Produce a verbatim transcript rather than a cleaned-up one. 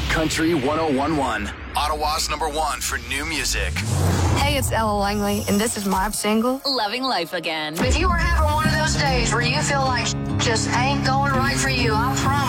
Country one oh one point one. Ottawa's number one for new music. Hey, it's Ella Langley, and this is my single, Loving Life Again. If you are having one of those days where you feel like just ain't going right for you, I promise